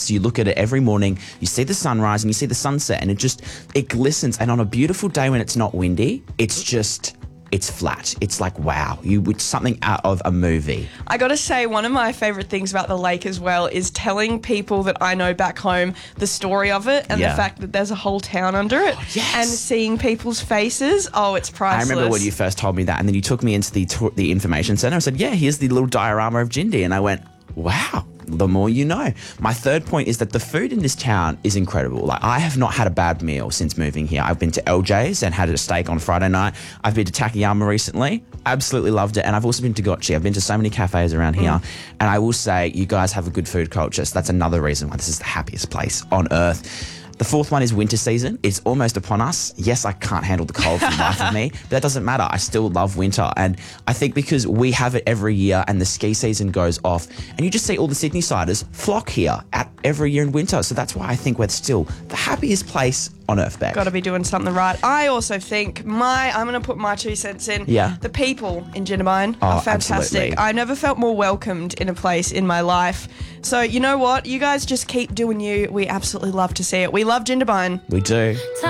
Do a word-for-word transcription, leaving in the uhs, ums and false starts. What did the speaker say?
So you look at it every morning, you see the sunrise and you see the sunset, and it just, it glistens. And on a beautiful day when it's not windy, it's just... it's flat. It's like, wow, you it's something out of a movie. I got to say, one of my favourite things about the lake as well is telling people that I know back home the story of it and Yeah. the fact that there's a whole town under it. Oh, yes. And seeing people's faces. Oh, it's priceless. I remember when you first told me that, and then you took me into the tour, the information centre and said, yeah, here's the little diorama of Jindy. And I went, wow. The more you know. My third point is that the food in this town is incredible. Like, I have not had a bad meal since moving here. I've been to L J's and had a steak on Friday night. I've been to Takayama recently. Absolutely loved it. And I've also been to Gotchi. I've been to so many cafes around here. Mm. And I will say, you guys have a good food culture. So that's another reason why this is the happiest place on earth. The fourth one is winter season. It's almost upon us. Yes, I can't handle the cold for the life of me, but that doesn't matter. I still love winter. And I think because we have it every year and the ski season goes off, and you just see all the Sydney siders flock here at every year in winter. So that's why I think we're still the happiest place on earth, Beck. Got to be doing something right. I also think my, I'm going to put my two cents in. Yeah. The people in Jindabyne Oh, are fantastic. absolutely. I never felt more welcomed in a place in my life. So you know what? You guys just keep doing you. We absolutely love to see it. We love Jindabyne. We do.